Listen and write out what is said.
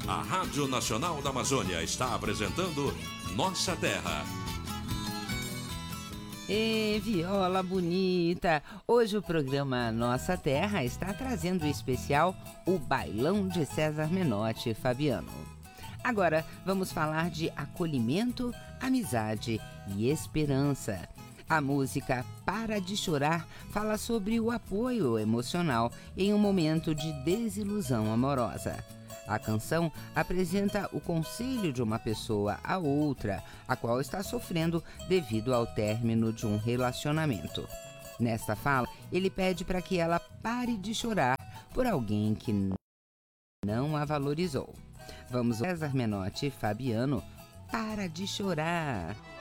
A Rádio Nacional da Amazônia está apresentando Nossa Terra. E viola bonita! Hoje o programa Nossa Terra está trazendo em especial o Bailão de César Menotti e Fabiano. Agora vamos falar de acolhimento, amizade e esperança. A música Para de Chorar fala sobre o apoio emocional em um momento de desilusão amorosa. A canção apresenta o conselho de uma pessoa a outra, a qual está sofrendo devido ao término de um relacionamento. Nesta fala, ele pede para que ela pare de chorar por alguém que não a valorizou. Vamos, César Menotti e Fabiano, Para de Chorar.